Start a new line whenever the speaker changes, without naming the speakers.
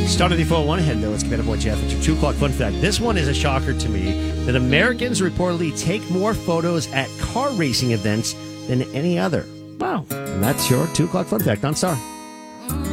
Start of the 401 ahead, though. Let's get boy Jeff. It's your 2 o'clock fun fact. This one is a shocker to me that Americans reportedly take more photos at car racing events than any other. Wow. And that's your 2 o'clock fun fact on Star.